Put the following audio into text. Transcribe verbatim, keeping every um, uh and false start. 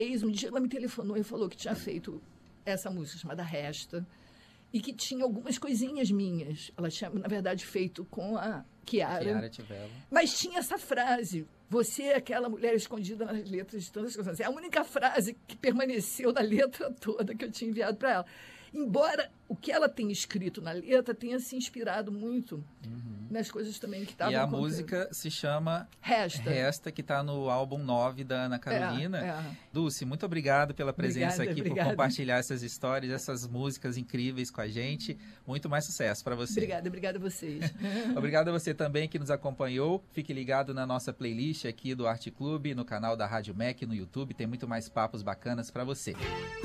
Um dia ela me telefonou e falou que tinha feito essa música chamada Resta e que tinha algumas coisinhas minhas. Ela tinha, na verdade, feito com a Chiara. Chiara Tivelo. Mas tinha essa frase: você é aquela mulher escondida nas letras de tantas coisas. É a única frase que permaneceu da letra toda que eu tinha enviado para ela. Embora o que ela tenha escrito na letra tenha se inspirado muito uhum. nas coisas também que estavam E a contando. música se chama Resta, Resta, que está no álbum nove da Ana Carolina. É, é. Dulce, muito obrigado pela presença Obrigada, aqui, obrigada. por compartilhar essas histórias, essas músicas incríveis com a gente. Muito mais sucesso para você. Obrigada, obrigada a vocês. Obrigado a você também que nos acompanhou. Fique ligado na nossa playlist aqui do Arte Clube, no canal da Rádio M E C, no YouTube. Tem muito mais papos bacanas para você.